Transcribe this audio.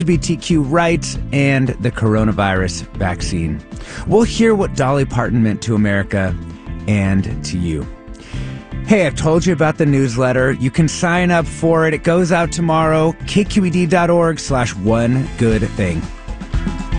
LGBTQ rights, and the coronavirus vaccine. We'll hear what Dolly Parton meant to America and to you. Hey, I've told you about the newsletter. You can sign up for it. It goes out tomorrow. kqed.org/onegoodthing.